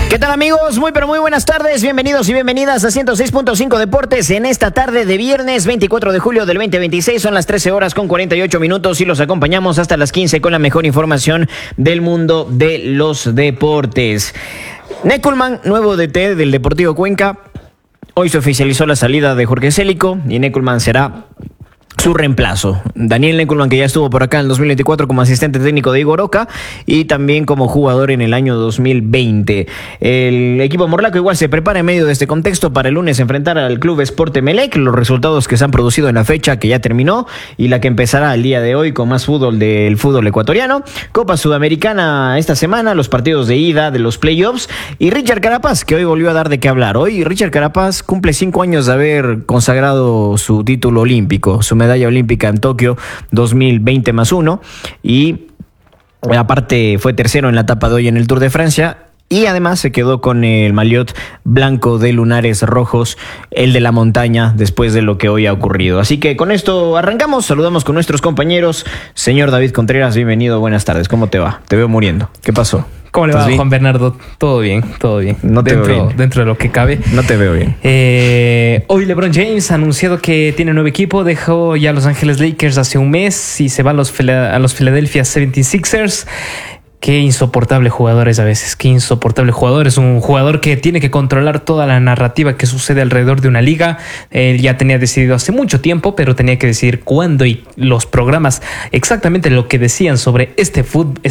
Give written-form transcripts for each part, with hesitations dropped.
¿Qué tal, amigos? Muy pero muy buenas tardes, bienvenidos y bienvenidas a 106.5 Deportes en esta tarde de viernes 24 de julio del 2026. Son las 13 horas con 48 minutos y los acompañamos hasta las 15 con la mejor información del mundo de los deportes. Neckelman, nuevo DT del Deportivo Cuenca. Hoy se oficializó la salida de Jorge Célico y Neckelman será su reemplazo. Daniel Neckelman, que ya estuvo por acá en el 2024 como asistente técnico de Igor Oca y también como jugador en el año 2020. El equipo morlaco igual se prepara en medio de este contexto para el lunes enfrentar al Club Sport Emelec. Los resultados que se han producido en la fecha que ya terminó y la que empezará el día de hoy con más fútbol del fútbol ecuatoriano. Copa Sudamericana esta semana, los partidos de ida de los playoffs y Richard Carapaz, que hoy volvió a dar de qué hablar. Hoy Richard Carapaz cumple 5 años de haber consagrado su título olímpico, su medalla olímpica en Tokio 2020+1 y aparte fue tercero en la etapa de hoy en el Tour de Francia y además se quedó con el maillot blanco de lunares rojos, el de la montaña, después de lo que hoy ha ocurrido. Así que con esto arrancamos, saludamos con nuestros compañeros. Señor David Contreras, bienvenido, buenas tardes, ¿cómo te va? Te veo muriendo, ¿qué pasó? ¿Cómo le va, Juan Bernardo? Todo bien, todo bien. No te veo bien. Dentro de lo que cabe. No te veo bien. Hoy LeBron James ha anunciado que tiene un nuevo equipo. Dejó ya Los Ángeles Lakers hace un mes y se va a los Philadelphia 76ers. Qué insoportable jugador es a veces, qué insoportable jugador. Es un jugador que tiene que controlar toda la narrativa que sucede alrededor de una liga. Él ya tenía decidido hace mucho tiempo, pero tenía que decidir cuándo y los programas exactamente lo que decían sobre este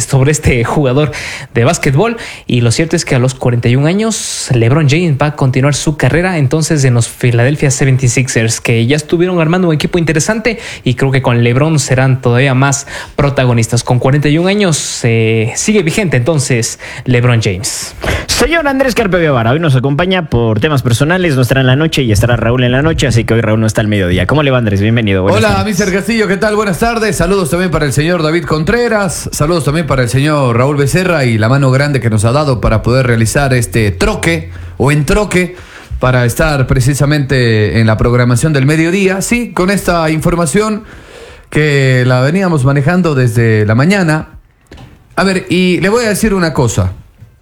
jugador de básquetbol. Y lo cierto es que a los 41 años, LeBron James va a continuar su carrera entonces en los Philadelphia 76ers, que ya estuvieron armando un equipo interesante y creo que con LeBron serán todavía más protagonistas. Con 41 años, sigue vigente entonces LeBron James. Señor Andrés Carpe Guevara, hoy nos acompaña por temas personales, no estará en la noche y estará Raúl en la noche, así que hoy Raúl no está al mediodía. ¿Cómo le va, Andrés? Bienvenido. Hola, Mr. Castillo, ¿qué tal? Buenas tardes. Saludos también para el señor David Contreras, saludos también para el señor Raúl Becerra y la mano grande que nos ha dado para poder realizar este troque o entroque para estar precisamente en la programación del mediodía. Sí, con esta información que la veníamos manejando desde la mañana. A ver, y le voy a decir una cosa.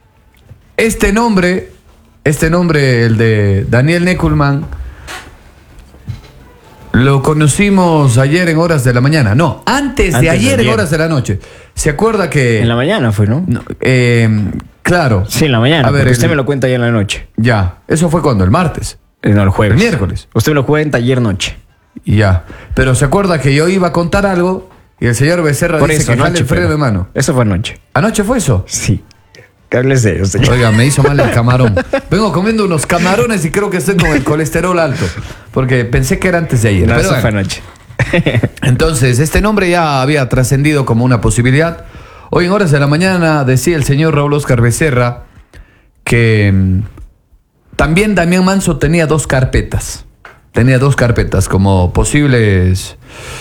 Este nombre, el de Daniel Neckelman, lo conocimos ayer en horas de la mañana. No, antes de ayer en horas de la noche. ¿Se acuerda que...? En la mañana fue, ¿no? Claro. Sí, en la mañana, a ver, porque usted me lo cuenta ayer en la noche. Ya, ¿eso fue cuándo? ¿El martes? No, el jueves. ¿El miércoles? Usted me lo cuenta ayer noche. Ya, pero ¿se acuerda que yo iba a contar algo y el señor Becerra por dice eso, que jale el freno de mano? Eso fue anoche. ¿Anoche fue eso? Sí. Hable serio, señor. Oiga, me hizo mal el camarón. Vengo comiendo unos camarones y creo que estoy con el colesterol alto, porque pensé que era antes de ayer. No, pero eso fue anoche. Entonces, este nombre ya había trascendido como una posibilidad. Hoy en horas de la mañana decía el señor Raúl Oscar Becerra que también Damián Manso tenía dos carpetas. Tenía dos carpetas como posibles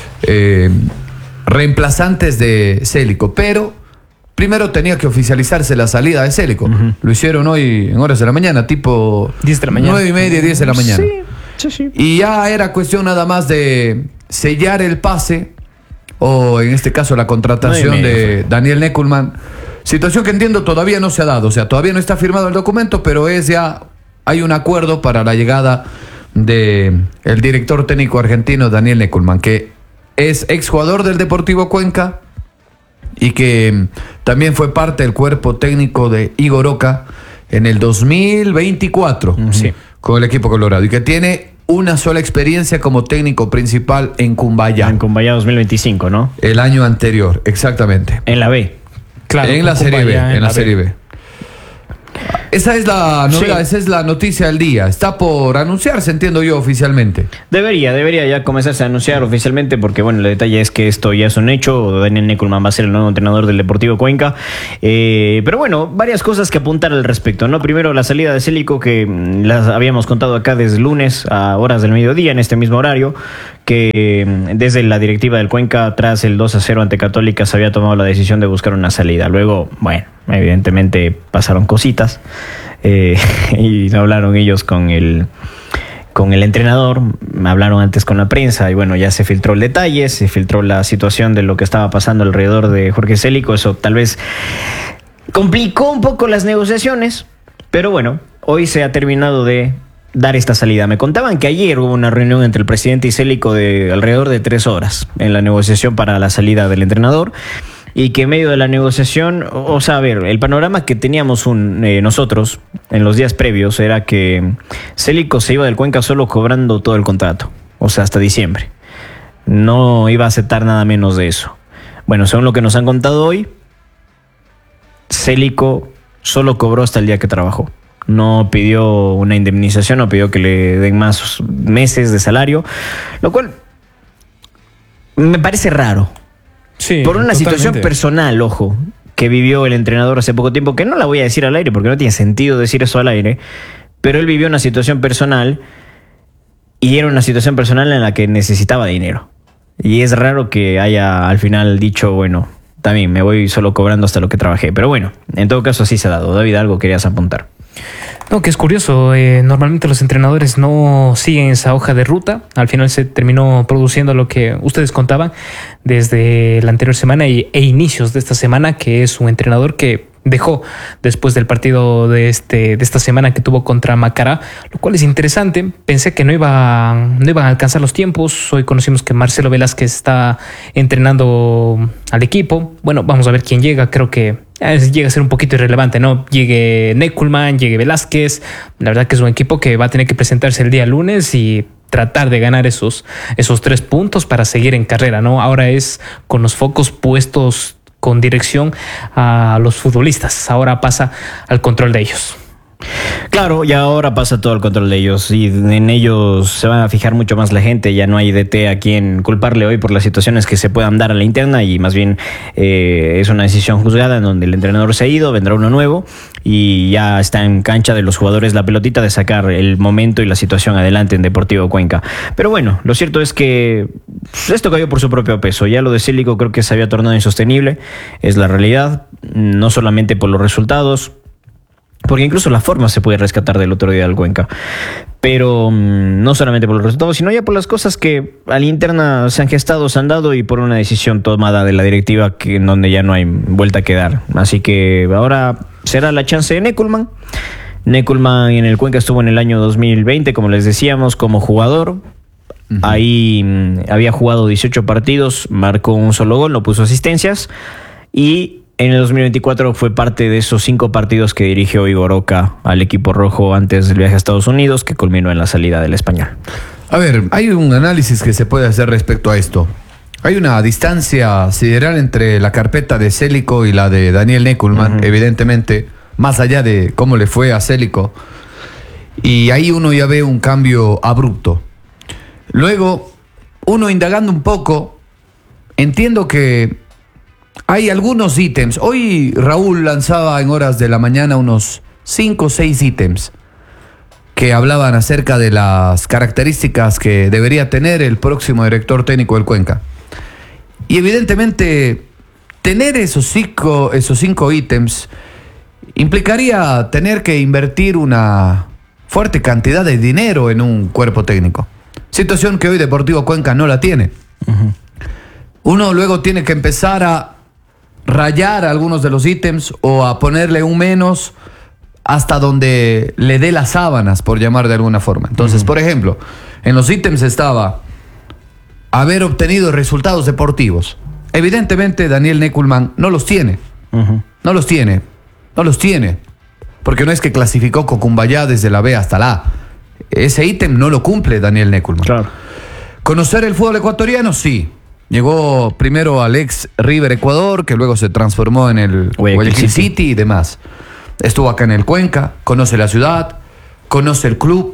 reemplazantes de Célico, pero primero tenía que oficializarse la salida de Célico. Uh-huh. Lo hicieron hoy en horas de la mañana, tipo 10 de la mañana. 9:30, 10 de la mañana. Sí. Y ya era cuestión nada más de sellar el pase, o en este caso la contratación de Daniel Neckelman. Situación que entiendo todavía no se ha dado, o sea, todavía no está firmado el documento, pero hay un acuerdo para la llegada de el director técnico argentino Daniel Neckelman, que es exjugador del Deportivo Cuenca y que también fue parte del cuerpo técnico de Igor Oca en el 2024, sí, con el equipo colorado, y que tiene una sola experiencia como técnico principal en Cumbayá. En Cumbayá 2025, ¿no? El año anterior, exactamente. En la B. Claro, en la Serie B, en la Serie B. Esa es la novedad, sí. Esa es la noticia del día. Está por anunciarse, entiendo yo, oficialmente. Debería ya comenzarse a anunciar oficialmente porque, bueno, el detalle es que esto ya es un hecho. Daniel Neckelman va a ser el nuevo entrenador del Deportivo Cuenca. Pero bueno, varias cosas que apuntar al respecto, ¿no? Primero, la salida de Célico, que las habíamos contado acá desde lunes a horas del mediodía, en este mismo horario, que desde la directiva del Cuenca, tras el 2-0 ante Católica, se había tomado la decisión de buscar una salida. Luego, bueno, evidentemente pasaron cositas y hablaron ellos con el entrenador, hablaron antes con la prensa y bueno, ya se filtró el detalle, se filtró la situación de lo que estaba pasando alrededor de Jorge Célico. Eso tal vez complicó un poco las negociaciones. Pero bueno, hoy se ha terminado de dar esta salida. Me contaban que ayer hubo una reunión entre el presidente y Célico de alrededor de 3 horas en la negociación para la salida del entrenador, y que en medio de la negociación, o sea, a ver, el panorama que teníamos nosotros en los días previos era que Célico se iba del Cuenca solo cobrando todo el contrato, o sea, hasta diciembre. No iba a aceptar nada menos de eso. Bueno, según lo que nos han contado hoy, Célico solo cobró hasta el día que trabajó. No pidió una indemnización, no pidió que le den más meses de salario, lo cual me parece raro. Sí, por una totalmente. situación personal, ojo, que vivió el entrenador hace poco tiempo, que no la voy a decir al aire porque no tiene sentido decir eso al aire, pero él vivió una situación personal y era una situación personal en la que necesitaba dinero. Y es raro que haya al final dicho, bueno, también me voy solo cobrando hasta lo que trabajé. Pero bueno, en todo caso así se ha dado. David, algo querías apuntar. No, que es curioso, normalmente los entrenadores no siguen esa hoja de ruta. Al final se terminó produciendo lo que ustedes contaban desde la anterior semana e inicios de esta semana, que es un entrenador que dejó después del partido de esta semana que tuvo contra Macará, lo cual es interesante. Pensé que no iban a alcanzar los tiempos. Hoy conocimos que Marcelo Velázquez está entrenando al equipo. Bueno, vamos a ver quién llega. Creo que llega a ser un poquito irrelevante, ¿no? Llegue Neckelmann, llegue Velázquez. La verdad que es un equipo que va a tener que presentarse el día lunes y tratar de ganar esos 3 puntos para seguir en carrera, ¿no? Ahora es con los focos puestos con dirección a los futbolistas. Ahora pasa al control de ellos. Claro, y ahora pasa todo el control de ellos y en ellos se va a fijar mucho más la gente. Ya no hay DT a quien culparle hoy por las situaciones que se puedan dar a la interna, y más bien es una decisión juzgada en donde el entrenador se ha ido, vendrá uno nuevo y ya está en cancha de los jugadores la pelotita de sacar el momento y la situación adelante en Deportivo Cuenca. Pero bueno, lo cierto es que esto cayó por su propio peso. Ya lo de Célico creo que se había tornado insostenible, es la realidad, no solamente por los resultados, porque incluso la forma se puede rescatar del otro día del Cuenca, pero no solamente por los resultados, sino ya por las cosas que a la interna se han gestado, se han dado, y por una decisión tomada de la directiva en donde ya no hay vuelta que dar. Así que ahora será la chance de Neckelmann. Neckelmann en el Cuenca estuvo en el año 2020, como les decíamos, como jugador. Ahí había jugado 18 partidos, marcó un solo gol, no puso asistencias, y en el 2024 fue parte de esos 5 partidos que dirigió Igor Oca al equipo rojo antes del viaje a Estados Unidos, que culminó en la salida del Español. A ver, hay un análisis que se puede hacer respecto a esto. Hay una distancia sideral entre la carpeta de Célico y la de Daniel Neckelmann, evidentemente, más allá de cómo le fue a Célico. Y ahí uno ya ve un cambio abrupto. Luego, uno indagando un poco, entiendo que hay algunos ítems. Hoy Raúl lanzaba en horas de la mañana unos 5 o 6 ítems que hablaban acerca de las características que debería tener el próximo director técnico del Cuenca. Y evidentemente, tener esos 5 ítems implicaría tener que invertir una fuerte cantidad de dinero en un cuerpo técnico. Situación que hoy Deportivo Cuenca no la tiene. Uno luego tiene que empezar a rayar algunos de los ítems o a ponerle un menos hasta donde le dé las sábanas, por llamar de alguna forma. Entonces, por ejemplo, en los ítems estaba haber obtenido resultados deportivos. Evidentemente Daniel Neckelmann no los tiene. No los tiene. Porque no es que clasificó Cocumbayá desde la B hasta la A. Ese ítem no lo cumple Daniel Neckelmann. Claro. ¿Conocer el fútbol ecuatoriano? Sí. Llegó primero al ex River Ecuador, que luego se transformó en el Guayaquil City y demás. Estuvo acá en el Cuenca, conoce la ciudad, conoce el club,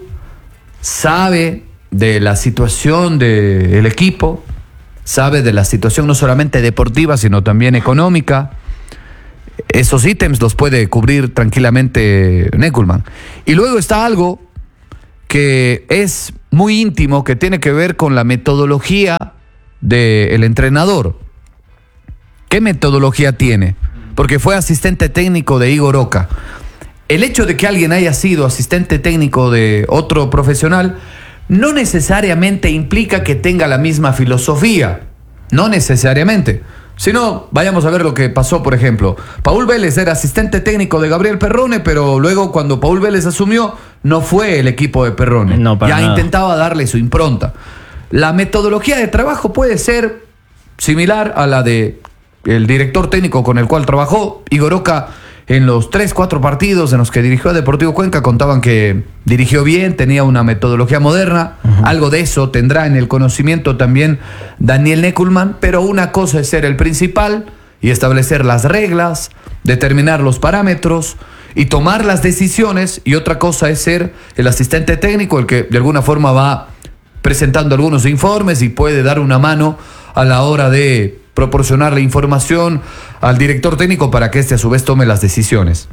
sabe de la situación del equipo, sabe de la situación no solamente deportiva, sino también económica. Esos ítems los puede cubrir tranquilamente Neckelmann. Y luego está algo que es muy íntimo, que tiene que ver con la metodología del entrenador. ¿Qué metodología tiene? Porque fue asistente técnico de Igor Oca. El hecho de que alguien haya sido asistente técnico de otro profesional no necesariamente implica que tenga la misma filosofía. No necesariamente. Si no, vayamos a ver lo que pasó, por ejemplo. Paul Vélez era asistente técnico de Gabriel Perrone, pero luego cuando Paul Vélez asumió, no fue el equipo de Perrone. No, para nada. Intentaba darle su impronta. La metodología de trabajo puede ser similar a la de el director técnico con el cual trabajó. Igor Oca, en los 3-4 partidos en los que dirigió a Deportivo Cuenca, contaban que dirigió bien, tenía una metodología moderna. Algo de eso tendrá en el conocimiento también Daniel Neckelmann, pero una cosa es ser el principal y establecer las reglas, determinar los parámetros y tomar las decisiones, y otra cosa es ser el asistente técnico, el que de alguna forma va presentando algunos informes y puede dar una mano a la hora de proporcionar la información al director técnico para que éste a su vez tome las decisiones.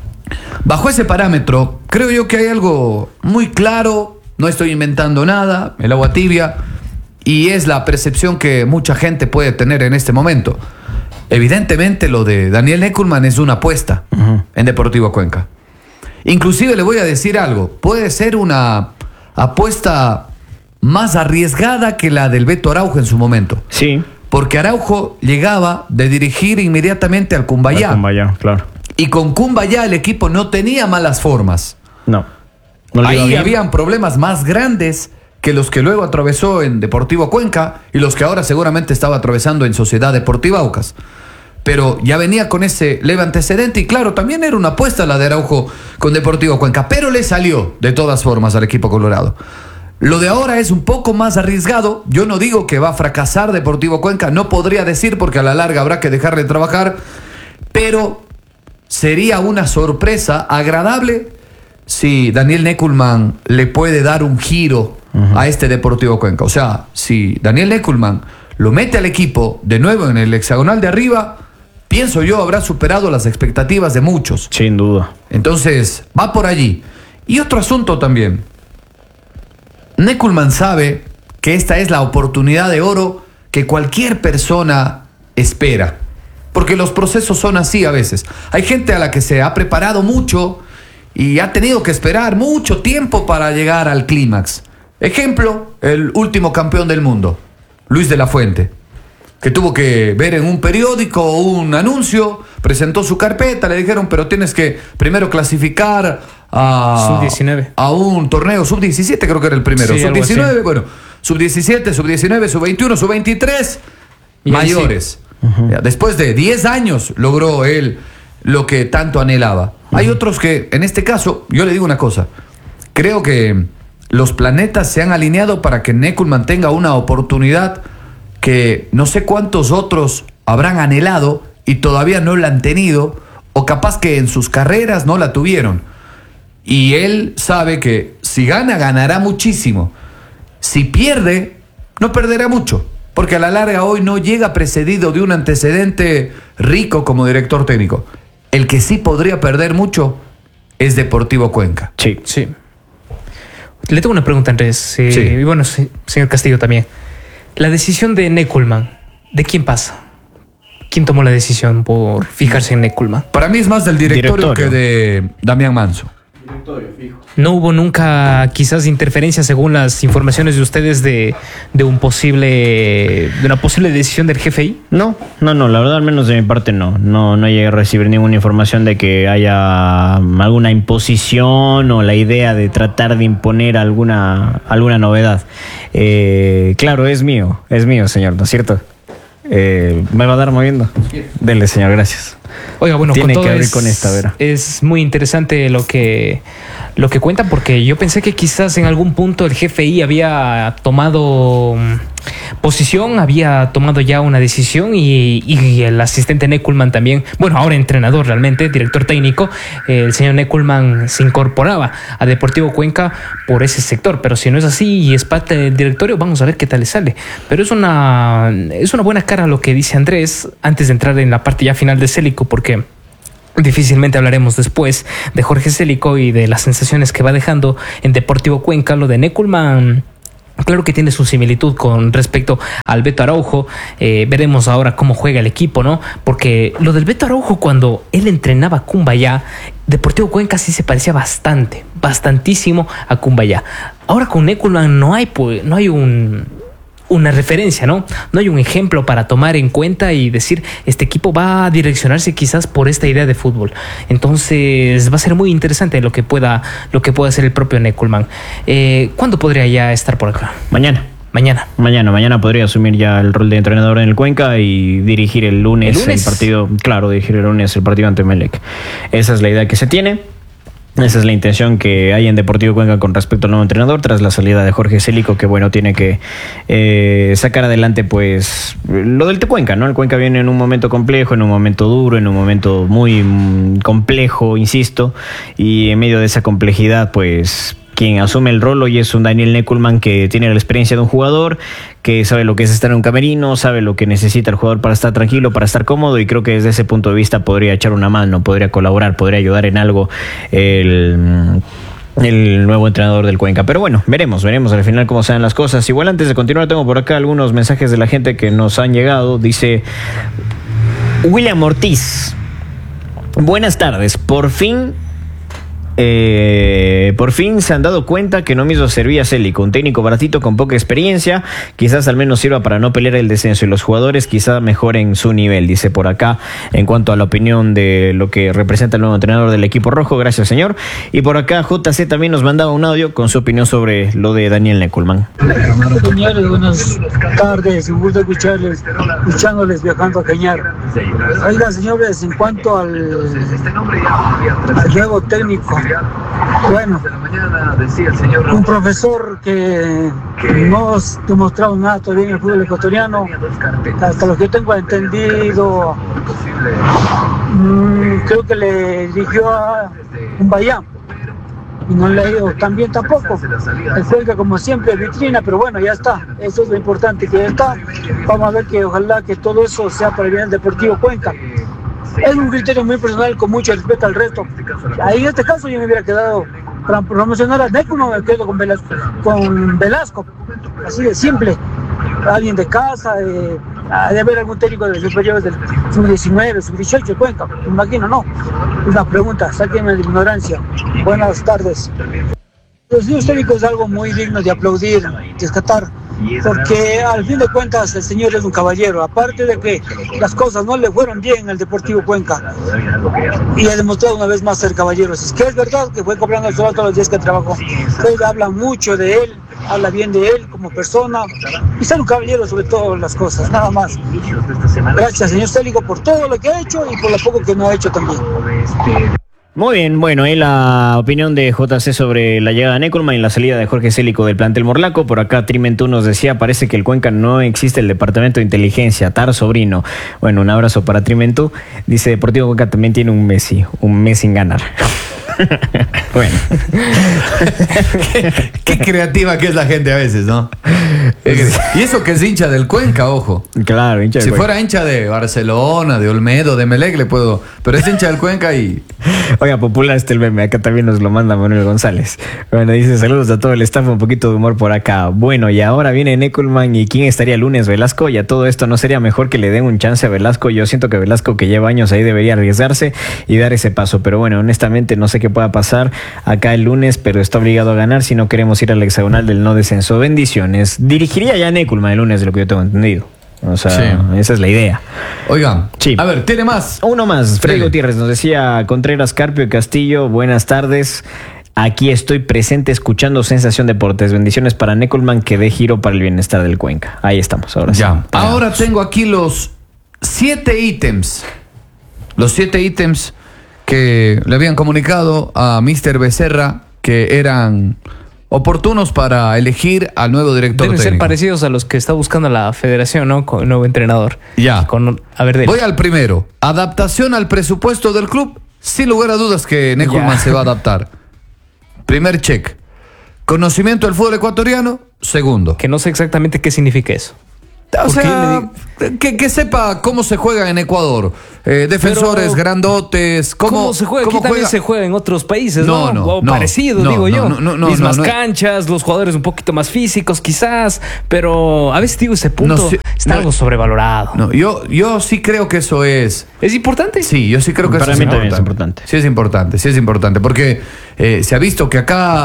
Bajo ese parámetro, creo yo que hay algo muy claro, no estoy inventando nada, el agua tibia, y es la percepción que mucha gente puede tener en este momento. Evidentemente lo de Daniel Neckelmann es una apuesta en Deportivo Cuenca. Inclusive le voy a decir algo, puede ser una apuesta más arriesgada que la del Beto Araujo en su momento. Sí. Porque Araujo llegaba de dirigir inmediatamente al Cumbayá. Cumbayá, claro. Y con Cumbayá el equipo no tenía malas formas. No ahí habían problemas más grandes que los que luego atravesó en Deportivo Cuenca y los que ahora seguramente estaba atravesando en Sociedad Deportiva Aucas. Pero ya venía con ese leve antecedente y claro, también era una apuesta la de Araujo con Deportivo Cuenca, pero le salió de todas formas al equipo colorado. Lo de ahora es un poco más arriesgado. Yo no digo que va a fracasar Deportivo Cuenca, no podría decir porque a la larga habrá que dejarle trabajar, pero sería una sorpresa agradable si Daniel Neckelmann le puede dar un giro a este Deportivo Cuenca. O sea, si Daniel Neckelmann lo mete al equipo de nuevo en el hexagonal de arriba, pienso yo habrá superado las expectativas de muchos. Sin duda. Entonces, va por allí. Y otro asunto también. Neckelmann sabe que esta es la oportunidad de oro que cualquier persona espera. Porque los procesos son así a veces. Hay gente a la que se ha preparado mucho y ha tenido que esperar mucho tiempo para llegar al clímax. Ejemplo, el último campeón del mundo, Luis de la Fuente, que tuvo que ver en un periódico un anuncio, presentó su carpeta, le dijeron, pero tienes que primero clasificar Sub-19. a un torneo Sub-17, creo que era el primero. Sí, Sub-19, bueno, Sub-17, Sub-19, Sub-21, Sub-23, mayores. Después de 10 años logró él lo que tanto anhelaba. Hay otros que, en este caso, yo le digo una cosa, creo que los planetas se han alineado para que Neckelmann tenga una oportunidad que no sé cuántos otros habrán anhelado y todavía no la han tenido, o capaz que en sus carreras no la tuvieron. Y él sabe que si gana, ganará muchísimo. Si pierde, no perderá mucho, porque a la larga hoy no llega precedido de un antecedente rico como director técnico. El que sí podría perder mucho es Deportivo Cuenca. Sí. Le tengo una pregunta, Andrés. Y bueno, señor Castillo también. La decisión de Neckelmann, ¿de quién pasa? ¿Quién tomó la decisión por fijarse en Neckelmann? Para mí es más del directorio que de Damián Manso. ¿No hubo nunca quizás interferencia según las informaciones de ustedes de una posible decisión del GFI? No, la verdad al menos de mi parte no llegué a recibir ninguna información de que haya alguna imposición o la idea de tratar de imponer alguna novedad. Claro, es mío, señor, ¿no es cierto? ¿Me va a dar moviendo? Dele, señor, gracias. Oiga, bueno, tiene que abrir con esta, Vera. Es muy interesante lo que cuentan, porque yo pensé que quizás en algún punto el GFI había tomado posición, había tomado ya una decisión y el asistente Neckelmann también, bueno, ahora entrenador realmente, director técnico, el señor Neckelmann se incorporaba a Deportivo Cuenca por ese sector, pero si no es así y es parte del directorio, vamos a ver qué tal le sale. Pero es una buena cara lo que dice Andrés, antes de entrar en la parte ya final de Célico, porque difícilmente hablaremos después de Jorge Célico y de las sensaciones que va dejando en Deportivo Cuenca. Lo de Neckelmann, claro que tiene su similitud con respecto al Beto Araujo. Veremos ahora cómo juega el equipo, ¿no? Porque lo del Beto Araujo, cuando él entrenaba a Cumbayá, Deportivo Cuenca sí se parecía bastantísimo a Cumbayá. Ahora con Neckelmann no hay una referencia, ¿no? No hay un ejemplo para tomar en cuenta y decir, este equipo va a direccionarse quizás por esta idea de fútbol. Entonces va a ser muy interesante lo que pueda hacer el propio Neckelmann. ¿Cuándo podría ya estar por acá? Mañana podría asumir ya el rol de entrenador en el Cuenca y dirigir el lunes el partido. Claro, dirigir el lunes el partido ante Emelec. Esa es la idea que se tiene. Esa es la intención que hay en Deportivo Cuenca con respecto al nuevo entrenador tras la salida de Jorge Célico, que bueno, tiene que sacar adelante pues lo del Cuenca, ¿no? El Cuenca viene en un momento complejo, en un momento duro, en un momento muy complejo, insisto, y en medio de esa complejidad pues quien asume el rol hoy es un Daniel Neckelmann que tiene la experiencia de un jugador, que sabe lo que es estar en un camerino, sabe lo que necesita el jugador para estar tranquilo, para estar cómodo, y creo que desde ese punto de vista podría echar una mano, podría colaborar, podría ayudar en algo el nuevo entrenador del Cuenca. Pero bueno, veremos al final cómo se dan las cosas. Igual antes de continuar tengo por acá algunos mensajes de la gente que nos han llegado. Dice William Ortiz: buenas tardes, por fin se han dado cuenta que no me hizo servir a Célico, un técnico baratito con poca experiencia, quizás al menos sirva para no pelear el descenso, y los jugadores quizás mejoren su nivel, dice por acá, en cuanto a la opinión de lo que representa el nuevo entrenador del equipo rojo. Gracias, señor. Y por acá JC también nos mandaba un audio con su opinión sobre lo de Daniel Neckelmann. Señores, buenas tardes, un gusto escuchándoles viajando a Cañar. Oigan, señores, en cuanto al nuevo técnico, bueno, un profesor que no ha demostrado nada todavía en el fútbol ecuatoriano, hasta lo que yo tengo entendido, creo que le dirigió a un Bahía y no le ha ido tan bien tampoco. El Cuenca, como siempre, vitrina, pero bueno, ya está, eso es lo importante, que ya está. Vamos a ver que ojalá que todo eso sea para el bien del Deportivo Cuenca. Es un criterio muy personal, con mucho respeto al resto. Ahí en este caso yo me hubiera quedado para promocionar a Neckelmann, me quedo con Velasco, así de simple. Alguien de casa, de haber algún técnico de superiores del sub-19, sub-18, Cuenca, me imagino, no. Una pregunta, sáquenme de ignorancia. Buenas tardes. Los niños técnicos es algo muy digno de aplaudir, rescatar, porque al fin de cuentas el señor es un caballero, aparte de que las cosas no le fueron bien al Deportivo Cuenca, y ha demostrado una vez más ser caballero. Es que es verdad que fue cobrando el sueldo todos los días que trabajó. Entonces habla mucho de él, habla bien de él como persona, y ser un caballero sobre todas las cosas, nada más. Gracias, señor Célico, por todo lo que ha hecho y por lo poco que no ha hecho también. Muy bien, bueno, ahí la opinión de JC sobre la llegada de Neckelmann y la salida de Jorge Célico del plantel morlaco. Por acá Trimentú nos decía, parece que el Cuenca no existe el departamento de inteligencia, Tar sobrino. Bueno, un abrazo para Trimentú. Dice, Deportivo Cuenca también tiene un mes sin ganar. Bueno. Qué creativa que es la gente a veces, ¿no? Y eso que es hincha del Cuenca, ojo. Claro, hincha del Cuenca. Si fuera hincha de Barcelona, de Olmedo, de Emelec, le puedo. Pero es hincha del Cuenca y. Oiga, popular el meme. Acá también nos lo manda Manuel González. Bueno, dice, saludos a todo el staff, un poquito de humor por acá. Bueno, y ahora viene Neckelmann, ¿y quién estaría el lunes? Velasco. Y a todo esto, ¿no sería mejor que le den un chance a Velasco? Yo siento que Velasco, que lleva años ahí, debería arriesgarse y dar ese paso. Pero bueno, honestamente no sé qué pueda pasar acá el lunes, pero está obligado a ganar si no queremos ir al hexagonal del no descenso. Bendiciones. Dirigiría ya Neckelmann el lunes, de lo que yo tengo entendido. O sea, sí, esa es la idea. Oigan, sí. A ver, ¿tiene más? Uno más. Freddy Gutiérrez nos decía, Contreras, Carpio y Castillo, buenas tardes. Aquí estoy presente escuchando Sensación Deportes. Bendiciones para Neckelmann, que dé giro para el bienestar del Cuenca. Ahí estamos, ahora ya. Sí. Ahora tengo aquí los 7 ítems. Los 7 ítems que le habían comunicado a Mr. Becerra que eran oportunos para elegir al nuevo director técnico. Deben ser parecidos a los que está buscando la federación, ¿no? Con el nuevo entrenador. Ya. Voy al primero. Adaptación al presupuesto del club. Sin lugar a dudas que Neckelmann se va a adaptar. Primer check. Conocimiento del fútbol ecuatoriano. Segundo. Que no sé exactamente qué significa eso. O sea, que sepa cómo se juega en Ecuador. Defensores, grandotes. ¿Cómo se juega? Aquí también se juega en otros países, ¿no? Parecido, digo yo. Mismas canchas, los jugadores un poquito más físicos, quizás. Pero a veces digo, ese punto está algo sobrevalorado. No, yo sí creo que eso es. ¿Es importante? Sí, yo sí creo que para eso mí también es importante. Sí es importante. Porque se ha visto que acá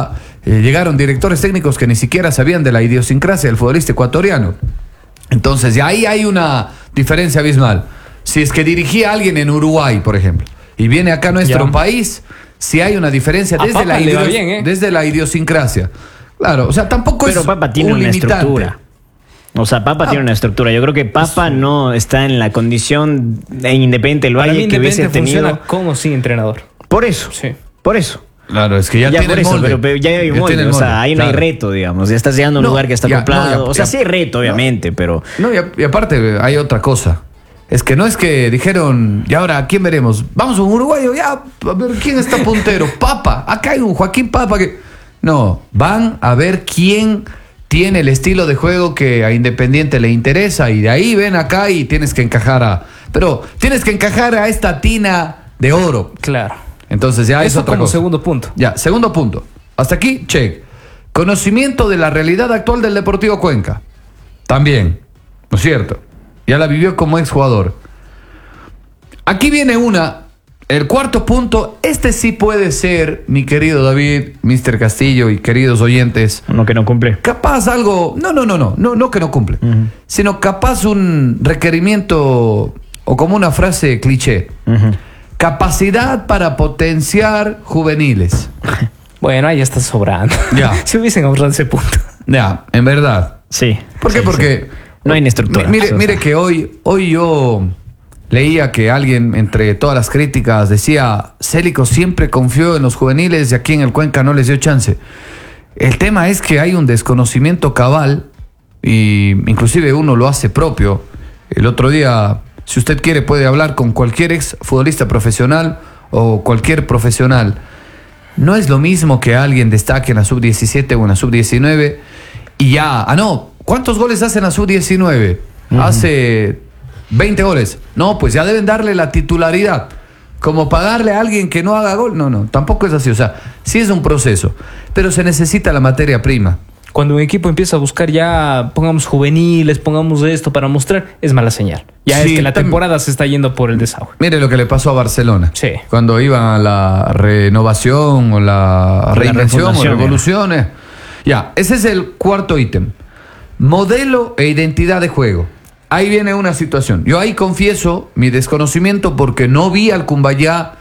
llegaron directores técnicos que ni siquiera sabían de la idiosincrasia del futbolista ecuatoriano. Entonces, ya ahí hay una diferencia abismal. Si es que dirigía a alguien en Uruguay, por ejemplo, y viene acá a nuestro país, si hay una diferencia desde la idiosincrasia. Claro, o sea, tampoco pero es Papa tiene una estructura. O sea, Papa tiene una estructura. Yo creo que Papa no está en la condición de Independiente del Valle que hubiese tenido como sin entrenador. Por eso, sí. Por eso. Claro, es que ya tiene por el eso, molde. pero ya hay un molde. O sea, ahí no hay reto, digamos. Ya estás llegando a un lugar que está acoplado. O sea, sí hay reto, obviamente, pero... No, y aparte hay otra cosa. Es que no es que dijeron, y ahora, ¿a quién veremos? Vamos a un uruguayo, ya, a ver quién está puntero. Papa, acá hay un Joaquín Papa que... No, van a ver quién tiene el estilo de juego que a Independiente le interesa, y de ahí ven acá y tienes que encajar pero tienes que encajar a esta tina de oro. Claro. Entonces ya es otra cosa. Segundo punto. Ya, segundo punto. Hasta aquí, check. Conocimiento de la realidad actual del Deportivo Cuenca. También, ¿no es cierto? Ya la vivió como exjugador. Aquí viene el cuarto punto. Este sí puede ser, mi querido David, Mr. Castillo y queridos oyentes. Uno que no cumple. Capaz algo, no que no cumple, sino capaz un requerimiento o como una frase cliché. Capacidad para potenciar juveniles. Bueno, ahí está sobrando. Ya. Si hubiesen ahorrado ese punto. Ya, en verdad. Sí. ¿Por qué? Sí, porque no hay estructura. Mire que hoy yo leía que alguien, entre todas las críticas, decía: Célico siempre confió en los juveniles y aquí en el Cuenca no les dio chance. El tema es que hay un desconocimiento cabal, y inclusive uno lo hace propio. El otro día, si usted quiere, puede hablar con cualquier ex futbolista profesional o cualquier profesional. No es lo mismo que alguien destaque en la sub-17 o en la sub-19 y ya, ¿cuántos goles hace en la sub-19? Hace 20 goles. No, pues ya deben darle la titularidad. Como pagarle a alguien que no haga gol. No, tampoco es así. O sea, sí es un proceso, pero se necesita la materia prima. Cuando un equipo empieza a buscar ya, pongamos juveniles, pongamos esto para mostrar, es mala señal. Ya sí, es que la temporada se está yendo por el desagüe. Mire lo que le pasó a Barcelona. Sí. Cuando iban a la renovación o la reinvención o revoluciones. Ya, ese es el cuarto ítem. Modelo e identidad de juego. Ahí viene una situación. Yo ahí confieso mi desconocimiento porque no vi al Cumbayá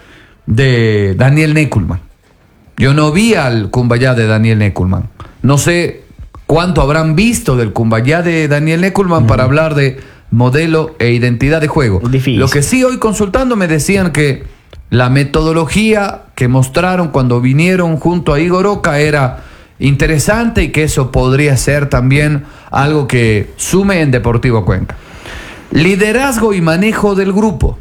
de Daniel Neculman. Yo no vi al Cumbayá de Daniel Neculman. No sé cuánto habrán visto del Cumbayá de Daniel Neculman para hablar de modelo e identidad de juego. Difícil. Lo que sí, hoy consultando me decían que la metodología que mostraron cuando vinieron junto a Igor Oca era interesante y que eso podría ser también algo que sume en Deportivo Cuenca. Liderazgo y manejo del grupo.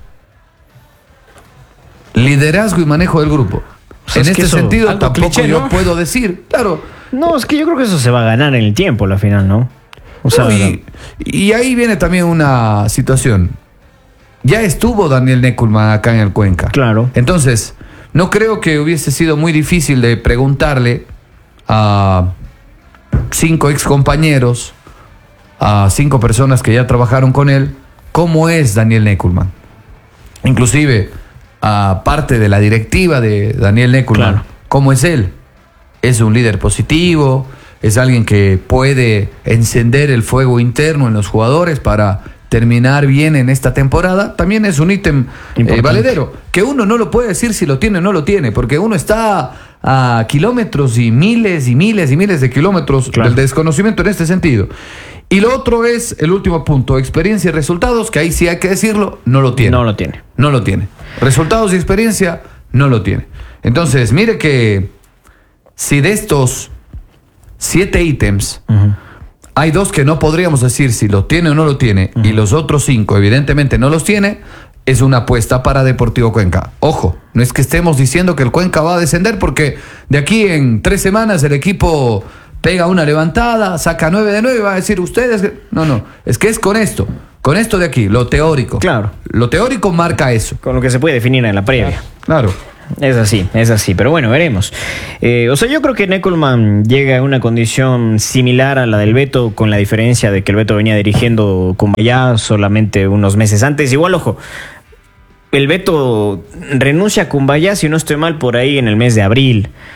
Liderazgo y manejo del grupo. O sea, en este sentido tampoco cliché, ¿no? Yo puedo decir, claro. No, es que yo creo que eso se va a ganar en el tiempo, la final, ¿no? O sea, y ahí viene también una situación. Ya estuvo Daniel Neculman acá en el Cuenca. Claro. Entonces, no creo que hubiese sido muy difícil de preguntarle a 5 ex compañeros, a 5 personas que ya trabajaron con él, cómo es Daniel Neculman. Inclusive a parte de la directiva de Daniel Neculman, claro. ¿Cómo es él? ¿Es un líder positivo? ¿Es alguien que puede encender el fuego interno en los jugadores para terminar bien en esta temporada? También es un ítem valedero, que uno no lo puede decir si lo tiene o no lo tiene, porque uno está a kilómetros y miles y miles y miles de kilómetros del desconocimiento en este sentido. Y lo otro es el último punto, experiencia y resultados, que ahí sí hay que decirlo, no lo tiene. No lo tiene. No lo tiene. Resultados y experiencia, no lo tiene. Entonces, mire que si de estos 7 ítems, hay 2 que no podríamos decir si lo tiene o no lo tiene, y los otros 5 evidentemente no los tiene, es una apuesta para Deportivo Cuenca. Ojo, no es que estemos diciendo que el Cuenca va a descender, porque de aquí en 3 semanas el equipo pega una levantada, saca 9 de 9 y va a decir ustedes... No, es que es con esto de aquí, lo teórico. Claro. Lo teórico marca eso. Con lo que se puede definir en la previa. Claro. Es así, pero bueno, veremos. O sea, yo creo que Neculman llega a una condición similar a la del Beto, con la diferencia de que el Beto venía dirigiendo Cumbayá solamente unos meses antes. Igual, ojo, el Beto renuncia a Cumbayá, si no estoy mal, por ahí en el mes de abril.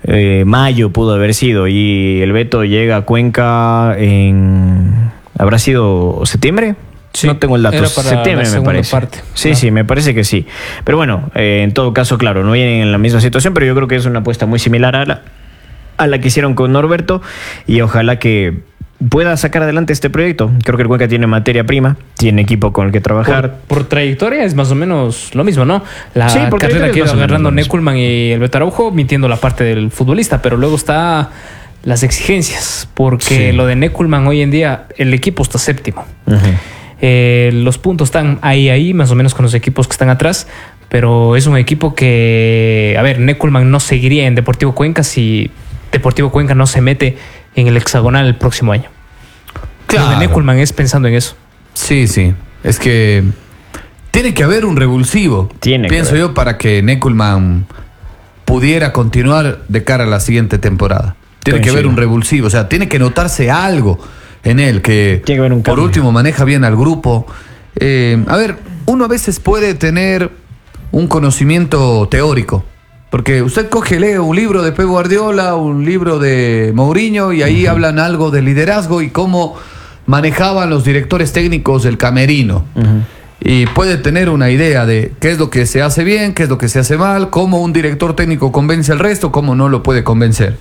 mayo pudo haber sido, y el Beto llega a Cuenca ¿habrá sido septiembre? Sí, no tengo el dato. era para Septiembre la me parece. parte. Sí, Claro. sí, me parece que sí. Pero bueno, en todo caso, claro, no vienen en la misma situación, pero yo creo que es una apuesta muy similar a la que hicieron con Norberto, y ojalá que pueda sacar adelante este proyecto. Creo que el Cuenca tiene materia prima, tiene equipo con el que trabajar. Por trayectoria es más o menos lo mismo, ¿no? La Sí, por carrera trayectoria que es iba más o menos agarrando lo mismo. Neckelman y el Beto Araujo, mintiendo la parte del futbolista, pero luego está las exigencias, porque Sí. lo de Neckelman hoy en día, el equipo está séptimo. Ujú. Los puntos están ahí, más o menos con los equipos que están atrás, pero es un equipo que, a ver, Neckelman no seguiría en Deportivo Cuenca si Deportivo Cuenca no se mete en el hexagonal el próximo año. Lo de Neckelman es pensando en eso. Sí, sí. Es que tiene que haber un revulsivo. Tiene que Pienso haber. yo, para que Neckelman pudiera continuar de cara a la siguiente temporada. Tiene que haber Coincido. un revulsivo. O sea, tiene que notarse algo en él, que Tiene que haber un por cambio. último maneja bien al grupo. A ver, uno a veces puede tener un conocimiento teórico. Porque usted lee un libro de Pep Guardiola, un libro de Mourinho, y ahí hablan algo de liderazgo y cómo manejaban los directores técnicos del camerino. Y puede tener una idea de qué es lo que se hace bien, qué es lo que se hace mal, cómo un director técnico convence al resto, cómo no lo puede convencer.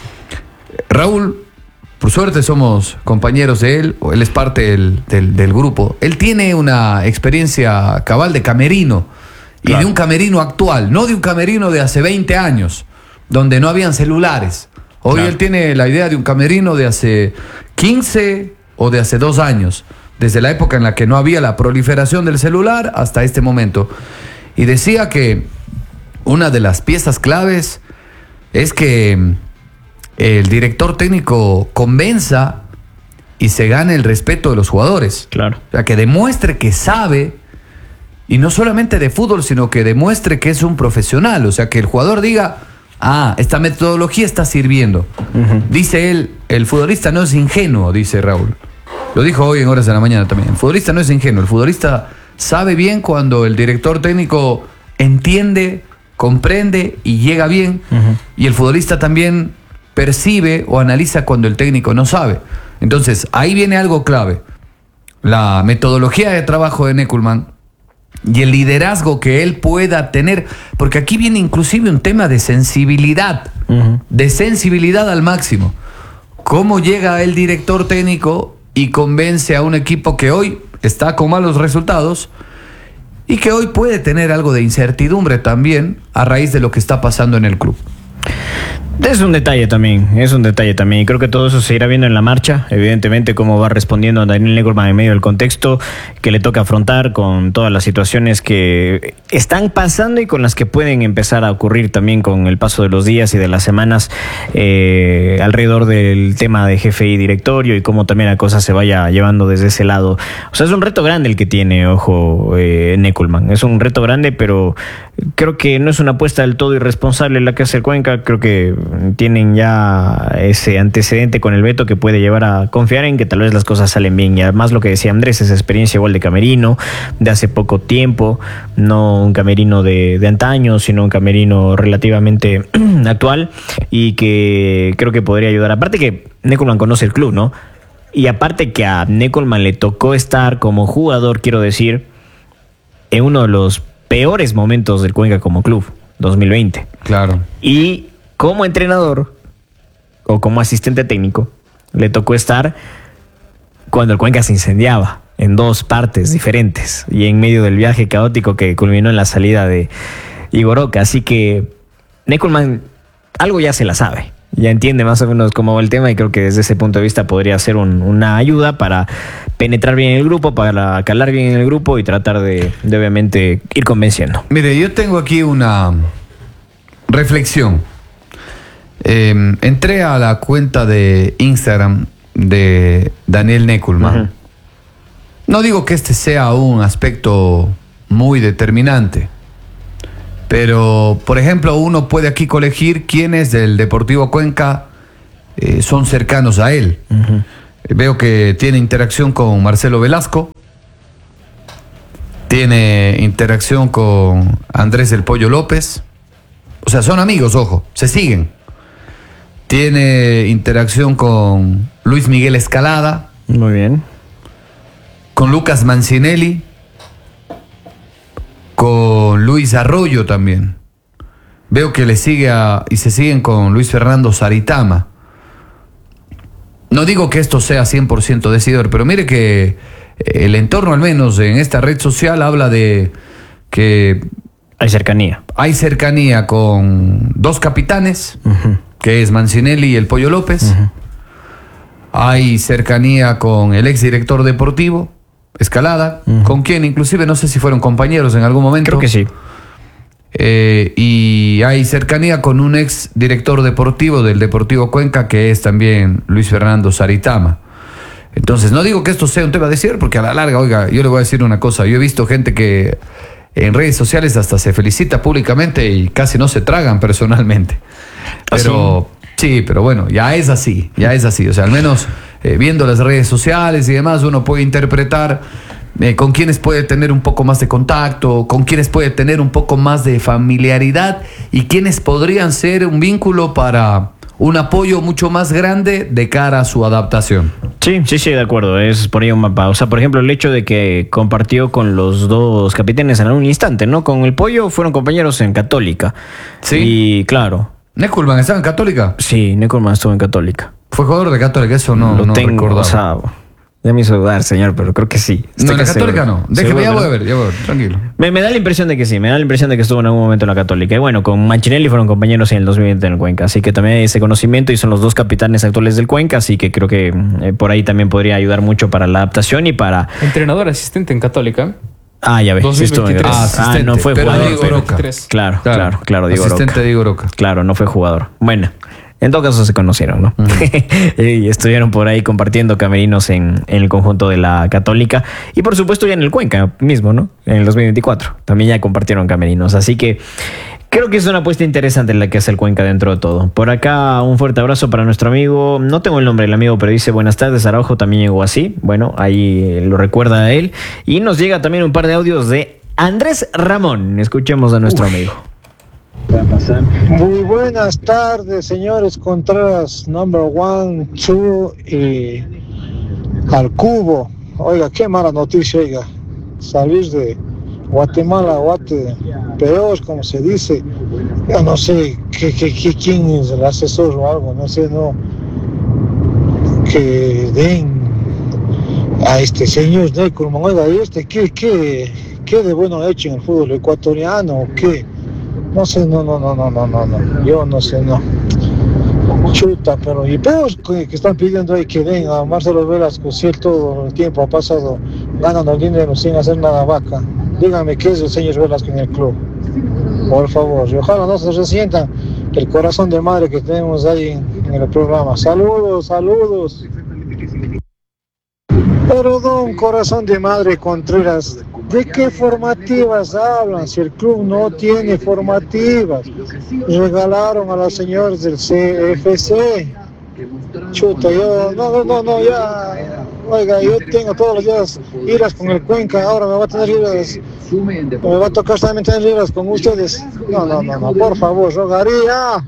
Raúl, por suerte somos compañeros de él, o él es parte del grupo. Él tiene una experiencia cabal de camerino, y Claro. de un camerino actual, no de un camerino de hace 20 años, donde no habían celulares. Hoy Claro. él tiene la idea de un camerino de hace 15 o de hace 2 años, desde la época en la que no había la proliferación del celular hasta este momento. Y decía que una de las piezas claves es que el director técnico convenza y se gane el respeto de los jugadores. Claro. O sea, que demuestre que sabe, y no solamente de fútbol, sino que demuestre que es un profesional. O sea, que el jugador diga, esta metodología está sirviendo. Dice él, el futbolista no es ingenuo, dice Raúl. Lo dijo hoy en Horas de la Mañana también. El futbolista no es ingenuo, el futbolista sabe bien cuando el director técnico entiende, comprende y llega bien. Y el futbolista también percibe o analiza cuando el técnico no sabe. Entonces, ahí viene algo clave. La metodología de trabajo de Neckelman y el liderazgo que él pueda tener, porque aquí viene inclusive un tema de sensibilidad, de sensibilidad al máximo. ¿Cómo llega el director técnico y convence a un equipo que hoy está con malos resultados y que hoy puede tener algo de incertidumbre también a raíz de lo que está pasando en el club? Es un detalle también. Y creo que todo eso se irá viendo en la marcha. Evidentemente, cómo va respondiendo Daniel Neckelman en medio del contexto que le toca afrontar, con todas las situaciones que están pasando y con las que pueden empezar a ocurrir también con el paso de los días y de las semanas, alrededor del tema de jefe y directorio, y cómo también la cosa se vaya llevando desde ese lado. O sea, es un reto grande el que tiene, ojo, Neckelman. Es un reto grande, pero creo que no es una apuesta del todo irresponsable la que hace el Cuenca. Creo que tienen ya ese antecedente con el Beto que puede llevar a confiar en que tal vez las cosas salen bien. Y además, lo que decía Andrés, esa experiencia igual de camerino de hace poco tiempo, no un camerino de antaño, sino un camerino relativamente actual, y que creo que podría ayudar. Aparte que Neckelman conoce el club, ¿no? Y aparte que a Neckelman le tocó estar como jugador, quiero decir, en uno de los peores momentos del Cuenca como club, 2020. Claro. Y como entrenador o como asistente técnico, le tocó estar cuando el Cuenca se incendiaba en dos partes diferentes y en medio del viaje caótico que culminó en la salida de Igor Oca. Así que Neckelman algo ya se la sabe, ya entiende más o menos cómo va el tema, y creo que desde ese punto de vista podría ser una ayuda para penetrar bien en el grupo, para calar bien en el grupo y tratar de obviamente ir convenciendo. Mire, yo tengo aquí una reflexión. Entré a la cuenta de Instagram de Daniel Neckelman. Ujú. No digo que este sea un aspecto muy determinante, pero, por ejemplo, uno puede aquí colegir quiénes del Deportivo Cuenca son cercanos a él. Veo que tiene interacción con Marcelo Velasco, tiene interacción con Andrés del Pollo López. O sea, son amigos, ojo, se siguen. Tiene interacción con Luis Miguel Escalada. Muy bien. Con Lucas Mancinelli. Con Luis Arroyo también. Veo que y se siguen con Luis Fernando Saritama. No digo que esto sea 100% decidor, pero mire que el entorno, al menos en esta red social, habla de que hay cercanía. Hay cercanía con dos capitanes, que es Mancinelli y el Pollo López. Hay cercanía con el exdirector deportivo, Escalada, con quien inclusive no sé si fueron compañeros en algún momento. Creo que sí. Y hay cercanía con un ex director deportivo del Deportivo Cuenca, que es también Luis Fernando Saritama. Entonces, no digo que esto sea un tema de cierre, porque a la larga, oiga, yo le voy a decir una cosa. Yo he visto gente que en redes sociales hasta se felicita públicamente y casi no se tragan personalmente. Pero sí, pero bueno, ya es así. O sea, al menos viendo las redes sociales y demás, uno puede interpretar con quienes puede tener un poco más de contacto, con quienes puede tener un poco más de familiaridad y quienes podrían ser un vínculo para un apoyo mucho más grande de cara a su adaptación. Sí, de acuerdo, es por ahí un mapa. O sea, por ejemplo, el hecho de que compartió con los dos capitanes en algún instante, ¿no? Con el Pollo fueron compañeros en Católica. Sí. Y claro. ¿Neckulman estaba en Católica? Sí, Neckulman estuvo en Católica. ¿Fue jugador de Católica? Eso no tengo, recordaba. O sea, ya me hizo dudar, señor, pero creo que sí. No, en la Católica no. Déjeme, ya voy a ver, tranquilo. Me da la impresión de que sí, me da la impresión de que estuvo en algún momento en la Católica. Y bueno, con Mancinelli fueron compañeros en el 2020 en el Cuenca, así que también hay ese conocimiento y son los dos capitanes actuales del Cuenca, así que creo que por ahí también podría ayudar mucho para la adaptación y para... Entrenador asistente en Católica. Ah, ya ves. 2023. No fue pero jugador. Diego Roca. Claro, Diego asistente Roca. Diego Roca. Claro, no fue jugador. Bueno, en todo caso se conocieron, ¿no? Y estuvieron por ahí compartiendo camerinos en el conjunto de la Católica. Y por supuesto ya en el Cuenca mismo, ¿no? En el 2024. También ya compartieron camerinos. Así que creo que es una apuesta interesante la que hace el Cuenca dentro de todo. Por acá un fuerte abrazo para nuestro amigo. No tengo el nombre del amigo, pero dice buenas tardes, Araujo también llegó así. Bueno, ahí lo recuerda a él. Y nos llega también un par de audios de Andrés Ramón. Escuchemos a nuestro amigo. Muy buenas tardes, señores Contreras, number 1, 2 y al cubo. Oiga, qué mala noticia, oiga. Salir de Guatemala, peor, como se dice. Yo no sé quién es el asesor o algo, no sé, no. Que den a este señor Neckulman, oiga, ¿qué de bueno ha hecho en el fútbol ecuatoriano o qué? No sé, no, yo no sé, no. Chuta, pero y peor que están pidiendo ahí que venga Marcelo Velasco, si él todo el tiempo ha pasado ganando dinero sin hacer nada vaca. Dígame qué es el señor Velasco en el club, por favor, y ojalá no se resientan el corazón de madre que tenemos ahí en el programa. Saludos. Pero don Corazón de Madre Contreras, ¿de qué formativas hablan? Si el club no tiene formativas. Regalaron a los señores del CFC. Chuta, yo, no, ya. Oiga, yo tengo todos los días iras con el Cuenca, ahora me va a tener iras. Me va a tocar también tener iras con ustedes. No, por favor, rogaría.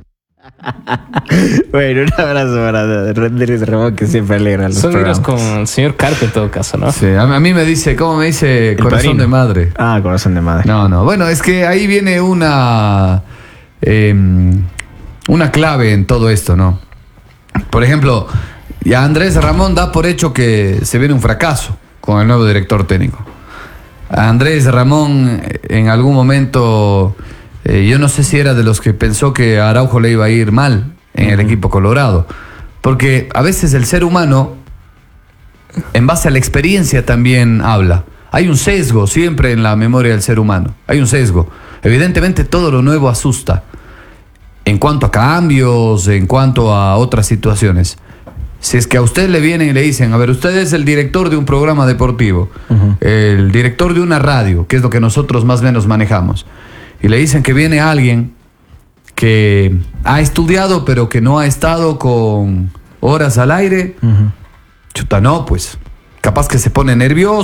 Bueno, un abrazo para Andrés Ramón, que siempre alegra los Son programas. con el señor Carpe en todo caso, ¿no? Sí, a mí me dice, ¿cómo me dice? Corazón padrino. de madre. Ah, corazón de madre. No, bueno, es que ahí viene una clave en todo esto, ¿no? Por ejemplo, ya Andrés Ramón da por hecho que se viene un fracaso con el nuevo director técnico. Andrés Ramón en algún momento, yo no sé si era de los que pensó que a Araujo le iba a ir mal en el equipo colorado, porque a veces el ser humano, en base a la experiencia, también habla. Hay un sesgo siempre en la memoria del ser humano, hay un sesgo. Evidentemente todo lo nuevo asusta, en cuanto a cambios, en cuanto a otras situaciones. Si es que a usted le vienen y le dicen, a ver, usted es el director de un programa deportivo, el director de una radio, que es lo que nosotros más o menos manejamos, y le dicen que viene alguien que ha estudiado pero que no ha estado con horas al aire, chuta, no, pues capaz que se pone nervioso.